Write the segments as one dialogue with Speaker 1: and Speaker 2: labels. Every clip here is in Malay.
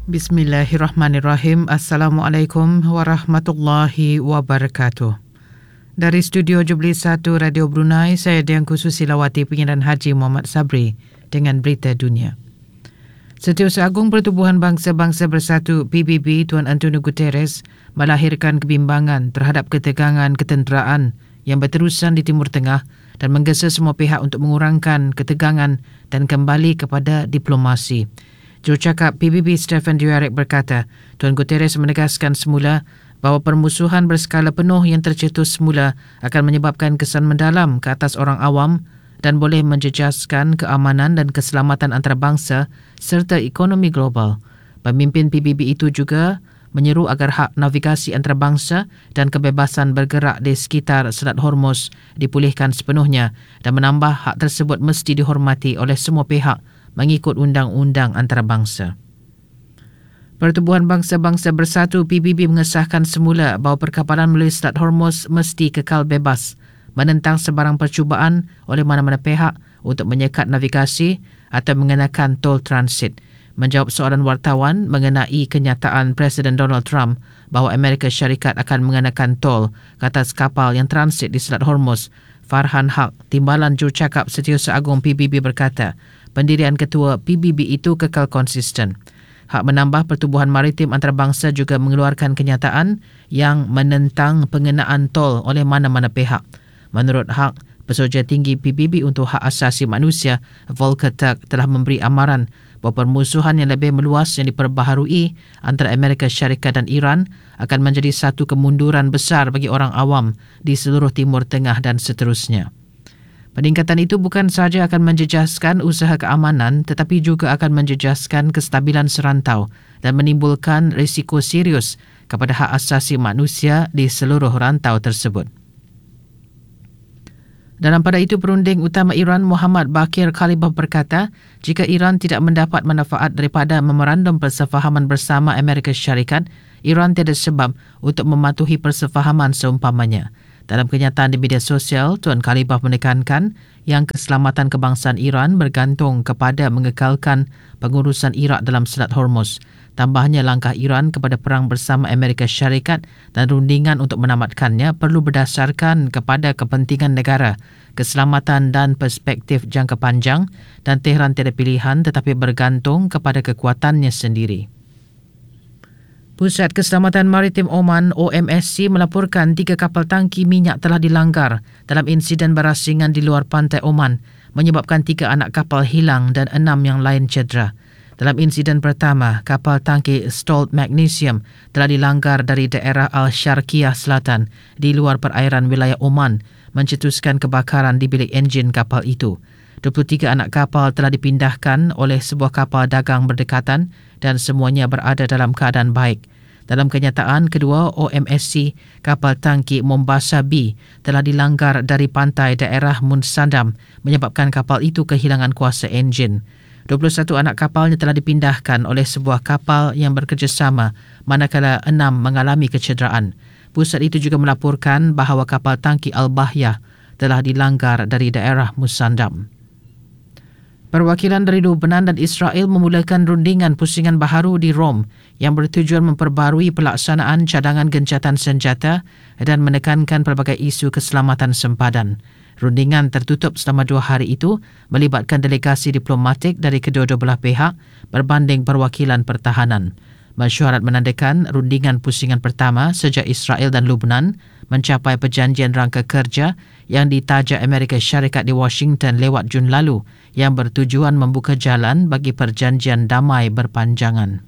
Speaker 1: Bismillahirrahmanirrahim. Assalamualaikum warahmatullahi wabarakatuh. Dari studio Jublis 1 Radio Brunei, saya Dianku Susilawati, Pengiran Haji Muhammad Sabri dengan berita dunia. Setiausaha Agung Pertubuhan Bangsa-Bangsa Bersatu PBB Tuan Antonio Guterres melahirkan kebimbangan terhadap ketegangan ketenteraan yang berterusan di Timur Tengah dan menggesa semua pihak untuk mengurangkan ketegangan dan kembali kepada diplomasi. Jurucakap PBB Stephen Dujarric berkata, Tuan Guterres menegaskan semula bahawa permusuhan berskala penuh yang tercetus semula akan menyebabkan kesan mendalam ke atas orang awam dan boleh menjejaskan keamanan dan keselamatan antarabangsa serta ekonomi global. Pemimpin PBB itu juga menyeru agar hak navigasi antarabangsa dan kebebasan bergerak di sekitar Selat Hormuz dipulihkan sepenuhnya dan menambah hak tersebut mesti dihormati oleh semua pihak mengikut undang-undang antarabangsa. Pertubuhan Bangsa-Bangsa Bersatu PBB mengesahkan semula bahawa perkapalan melalui Selat Hormuz mesti kekal bebas, menentang sebarang percubaan oleh mana-mana pihak untuk menyekat navigasi atau mengenakan tol transit. Menjawab soalan wartawan mengenai kenyataan Presiden Donald Trump bahawa Amerika Syarikat akan mengenakan tol ke atas kapal yang transit di Selat Hormuz, Farhan Haq, Timbalan Jurucakap Setiausaha Agung PBB berkata, pendirian ketua PBB itu kekal konsisten. Hak menambah Pertubuhan Maritim Antarabangsa juga mengeluarkan kenyataan yang menentang pengenaan tol oleh mana-mana pihak. Menurut Haq, Pesuruhjaya Tinggi PBB untuk Hak Asasi Manusia, Volker Turk, telah memberi amaran bahawa permusuhan yang lebih meluas yang diperbaharui antara Amerika Syarikat dan Iran akan menjadi satu kemunduran besar bagi orang awam di seluruh Timur Tengah dan seterusnya. Peningkatan itu bukan sahaja akan menjejaskan usaha keamanan tetapi juga akan menjejaskan kestabilan serantau dan menimbulkan risiko serius kepada hak asasi manusia di seluruh rantau tersebut. Dalam pada itu, perunding utama Iran Muhammad Baqir Khalibaf berkata, jika Iran tidak mendapat manfaat daripada memorandum persefahaman bersama Amerika Syarikat, Iran tiada sebab untuk mematuhi persefahaman seumpamanya. Dalam kenyataan di media sosial, Tuan Khalibaf menekankan yang keselamatan kebangsaan Iran bergantung kepada mengekalkan pengurusan Iraq dalam Selat Hormuz. Tambahnya, langkah Iran kepada perang bersama Amerika Syarikat dan rundingan untuk menamatkannya perlu berdasarkan kepada kepentingan negara, keselamatan dan perspektif jangka panjang, dan Tehran tiada pilihan tetapi bergantung kepada kekuatannya sendiri. Pusat Keselamatan Maritim Oman OMSC melaporkan 3 kapal tangki minyak telah dilanggar dalam insiden berasingan di luar pantai Oman, menyebabkan 3 anak kapal hilang dan 6 yang lain cedera. Dalam insiden pertama, kapal tangki Stolt Magnesium telah dilanggar dari daerah Al-Sharqiyah Selatan di luar perairan wilayah Oman, mencetuskan kebakaran di bilik enjin kapal itu. 23 anak kapal telah dipindahkan oleh sebuah kapal dagang berdekatan dan semuanya berada dalam keadaan baik. Dalam kenyataan kedua, OMSC, kapal tangki Mombasa B telah dilanggar dari pantai daerah Munsadam, menyebabkan kapal itu kehilangan kuasa enjin. 21 anak kapalnya telah dipindahkan oleh sebuah kapal yang bekerjasama, manakala 6 mengalami kecederaan. Pusat itu juga melaporkan bahawa kapal tangki Al-Bahyah telah dilanggar dari daerah Musandam. Perwakilan dari Lebanon dan Israel memulakan rundingan pusingan baharu di Rom yang bertujuan memperbarui pelaksanaan cadangan gencatan senjata dan menekankan pelbagai isu keselamatan sempadan. Rundingan tertutup selama 2 hari itu melibatkan delegasi diplomatik dari kedua-dua belah pihak berbanding perwakilan pertahanan. Mesyuarat menandakan rundingan pusingan pertama sejak Israel dan Lebanon mencapai perjanjian rangka kerja yang ditaja Amerika Syarikat di Washington lewat Jun lalu yang bertujuan membuka jalan bagi perjanjian damai berpanjangan.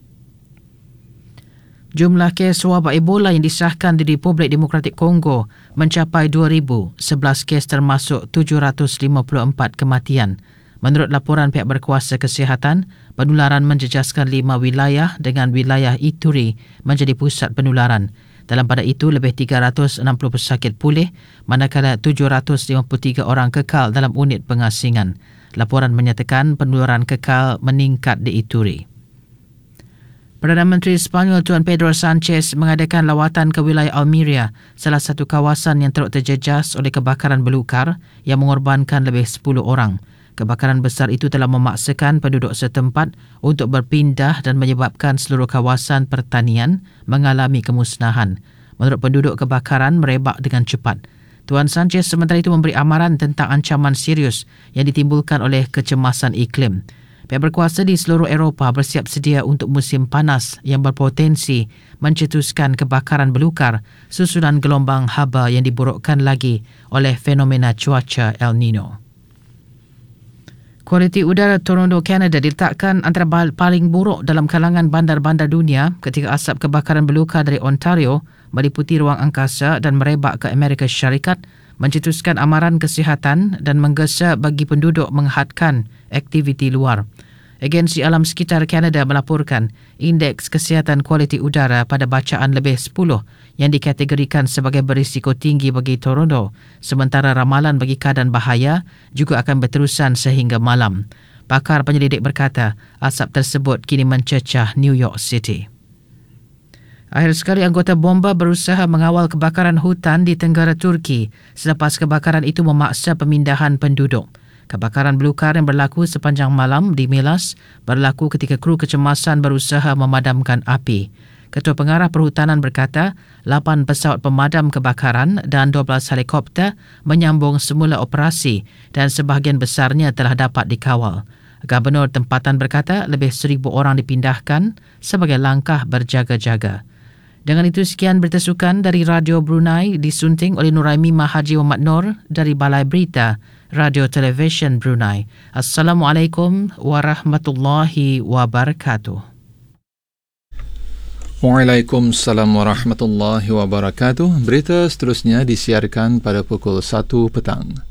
Speaker 1: Jumlah kes wabak Ebola yang disahkan di Republik Demokratik Kongo mencapai 2,000, 11 kes termasuk 754 kematian. Menurut laporan pihak berkuasa kesihatan, penularan menjejaskan 5 wilayah dengan wilayah Ituri menjadi pusat penularan. Dalam pada itu, lebih 360 pesakit pulih, manakala 753 orang kekal dalam unit pengasingan. Laporan menyatakan penularan kekal meningkat di Ituri. Perdana Menteri Sepanyol Tuan Pedro Sanchez mengadakan lawatan ke wilayah Almeria, salah satu kawasan yang teruk terjejas oleh kebakaran belukar yang mengorbankan lebih 10 orang. Kebakaran besar itu telah memaksakan penduduk setempat untuk berpindah dan menyebabkan seluruh kawasan pertanian mengalami kemusnahan. Menurut penduduk, kebakaran merebak dengan cepat. Tuan Sanchez sementara itu memberi amaran tentang ancaman serius yang ditimbulkan oleh kecemasan iklim. Pihak berkuasa di seluruh Eropah bersiap sedia untuk musim panas yang berpotensi mencetuskan kebakaran belukar susulan gelombang haba yang diburukkan lagi oleh fenomena cuaca El Nino. Kualiti udara Toronto, Kanada diletakkan antara paling buruk dalam kalangan bandar-bandar dunia ketika asap kebakaran belukar dari Ontario meliputi ruang angkasa dan merebak ke Amerika Syarikat, mencetuskan amaran kesihatan dan menggesa bagi penduduk menghadkan aktiviti luar. Agensi Alam Sekitar Kanada melaporkan indeks kesihatan kualiti udara pada bacaan lebih 10 yang dikategorikan sebagai berisiko tinggi bagi Toronto, sementara ramalan bagi keadaan bahaya juga akan berterusan sehingga malam. Pakar penyelidik berkata asap tersebut kini mencecah New York City. Akhir sekali, anggota bomba berusaha mengawal kebakaran hutan di tenggara Turki selepas kebakaran itu memaksa pemindahan penduduk. Kebakaran belukar yang berlaku sepanjang malam di Milas berlaku ketika kru kecemasan berusaha memadamkan api. Ketua Pengarah Perhutanan berkata 8 pesawat pemadam kebakaran dan 12 helikopter menyambung semula operasi dan sebahagian besarnya telah dapat dikawal. Gubernur tempatan berkata lebih 1,000 orang dipindahkan sebagai langkah berjaga-jaga. Dengan itu, sekian berita sukan dari Radio Brunei disunting oleh Nuraimi Mahaji Muhammad Nur dari Balai Berita Radio Television Brunei. Assalamualaikum warahmatullahi wabarakatuh.
Speaker 2: Waalaikumsalam warahmatullahi wabarakatuh. Berita seterusnya disiarkan pada pukul 1 petang.